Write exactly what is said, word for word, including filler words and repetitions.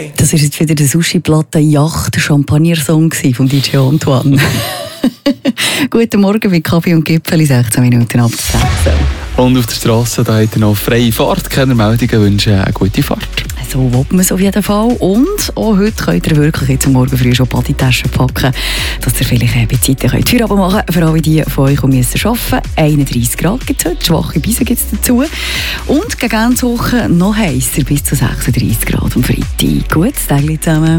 Das war jetzt wieder der Sushi-Platte Yacht Champagner-Song von D J Antoine. Guten Morgen bei Kaffee und Gipfeli, sechzehn Minuten ab sechs. Und auf der Straße da hat er noch freie Fahrt. Keine Meldungen, wünschen eine gute Fahrt. So will man es auf jeden Fall. Und auch heute könnt ihr wirklich jetzt am Morgen früh schon Bodytaschen packen, dass ihr vielleicht bei Zeiten könnt Feierabend machen könnt. Für alle die von euch, die müssen arbeiten. einunddreissig Grad gibt es heute, schwache Beise gibt es dazu. Und gegen Ende Woche noch heißer, bis zu sechsunddreissig Grad am Freitag. Gutes Tag zusammen.